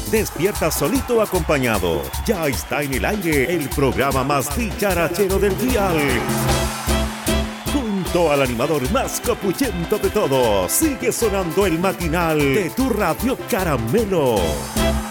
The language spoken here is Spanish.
Despierta solito o acompañado. Ya está en el aire el programa más dicharachero del dial. Junto al animador más capuchento de todos, sigue sonando el matinal de tu Radio Caramelo.